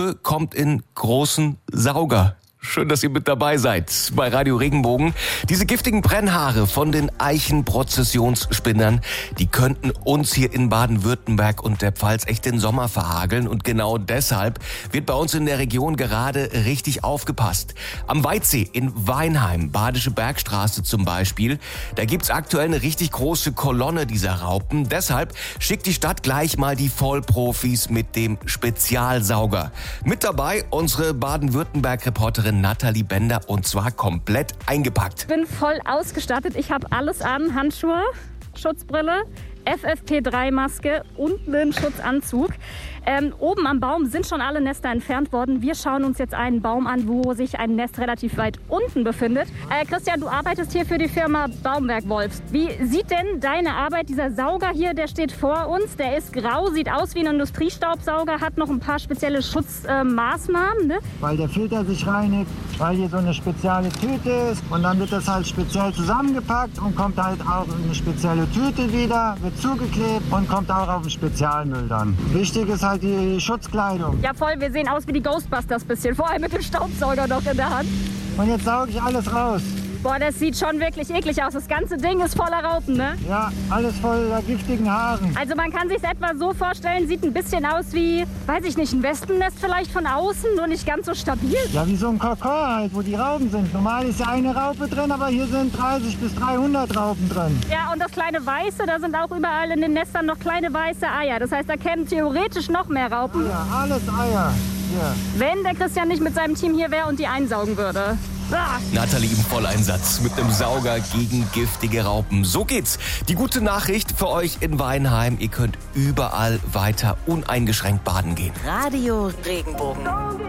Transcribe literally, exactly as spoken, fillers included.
kommt in großen Sauger. Schön, dass ihr mit dabei seid bei Radio Regenbogen. Diese giftigen Brennhaare von den Eichenprozessionsspinnern, die könnten uns hier in Baden-Württemberg und der Pfalz echt den Sommer verhageln. Und genau deshalb wird bei uns in der Region gerade richtig aufgepasst. Am Weitsee in Weinheim, Badische Bergstraße zum Beispiel, da gibt's aktuell eine richtig große Kolonne dieser Raupen. Deshalb schickt die Stadt gleich mal die Vollprofis mit dem Spezialsauger. Mit dabei unsere Baden-Württemberg-Reporterin Nathalie Bender, und zwar komplett eingepackt. Ich bin voll ausgestattet. Ich habe alles an. Handschuhe, Schutzbrille, F F P drei Maske und einen Schutzanzug. Ähm, oben am Baum sind schon alle Nester entfernt worden. Wir schauen uns jetzt einen Baum an, wo sich ein Nest relativ weit unten befindet. Äh, Christian, du arbeitest hier für die Firma Baumwerk Wolfs. Wie sieht denn deine Arbeit, dieser Sauger hier, der steht vor uns, der ist grau, sieht aus wie ein Industriestaubsauger, hat noch ein paar spezielle Schutzmaßnahmen, äh, ne? Weil der Filter sich reinigt, weil hier so eine spezielle Tüte ist und dann wird das halt speziell zusammengepackt und kommt halt auch in eine spezielle Tüte wieder, wird zugeklebt und kommt auch auf den Spezialmüll dann. Wichtig ist halt die Schutzkleidung. Ja voll, wir sehen aus wie die Ghostbusters bisschen, vor allem mit dem Staubsauger noch in der Hand. Und jetzt sauge ich alles raus. Boah, das sieht schon wirklich eklig aus. Das ganze Ding ist voller Raupen, ne? Ja, alles voller giftigen Haaren. Also man kann sich es etwa so vorstellen, sieht ein bisschen aus wie, weiß ich nicht, ein Wespennest vielleicht von außen, nur nicht ganz so stabil. Ja, wie so ein Kokon halt, wo die Raupen sind. Normal ist ja eine Raupe drin, aber hier sind dreißig bis dreihundert Raupen drin. Ja, und das kleine Weiße, da sind auch überall in den Nestern noch kleine weiße Eier. Das heißt, da kämen theoretisch noch mehr Raupen. Ja, alles Eier. Hier. Wenn der Christian nicht mit seinem Team hier wäre und die einsaugen würde. Ah. Nathalie im Volleinsatz mit einem Sauger gegen giftige Raupen. So geht's. Die gute Nachricht für euch in Weinheim: Ihr könnt überall weiter uneingeschränkt baden gehen. Radio Regenbogen.